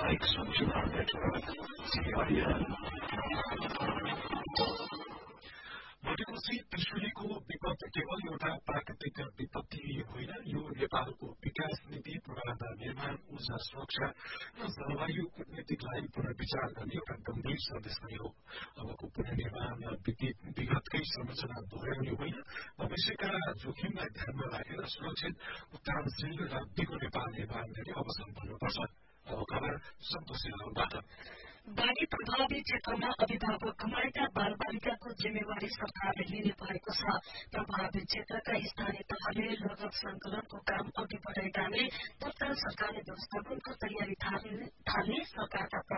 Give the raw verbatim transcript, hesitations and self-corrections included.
Economic Solution Network, C I N. भनेपछि त्रिशुलीको विपद केवल एउटा प्राकृतिक विपत्ति होइन, यो नेपालको विकास नीति, पूर्वाधार निर्माण, ऊर्जा सुरक्षा र जलवायु कूटनीतिकलाई पुनर्विचार गर्ने एउटा गम्भीर सन्देश पनि हो। अबको पुनर्निर्माण विगतकै संरचना दोहोर्याउने होइन, भविष्यका जोखिमलाई ध्यानमा राखेर सुरक्षित, उत्तरदायी र दिगो नेपाल निर्माण गर्ने अवसर बन्नुपर्छ। अब खबर सन्तोष सिंहबाट। बाढ़ी प्रभावित क्षेत्रमा अभिभावक गुमाएका बाल बालिकाको जिम्मेवारी सरकारले लिने भएको छ। प्रभावित क्षेत्रका स्थानीय तहले रगत संकलनको काम अघि बढ़ाएकाले तत्काल सरकारले व्यवस्थापनको तयारी थाल्ने सरकारका